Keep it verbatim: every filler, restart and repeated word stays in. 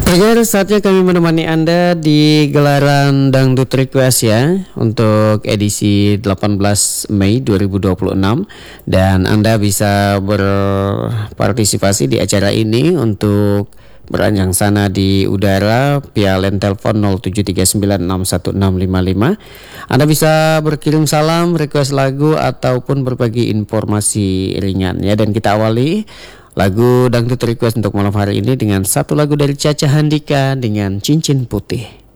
Pendengar, saatnya kami menemani Anda di gelaran Dangdut Request ya, untuk edisi delapan belas Mei dua ribu dua puluh enam. Dan Anda bisa berpartisipasi di acara ini untuk beranjang sana di udara via line telepon nol tujuh tiga sembilan enam satu enam lima lima. Anda bisa berkirim salam, request lagu, ataupun berbagi informasi ringan ya. Dan kita awali lagu Dangdut Request untuk malam hari ini dengan satu lagu dari Caca Handika dengan Cincin Putih.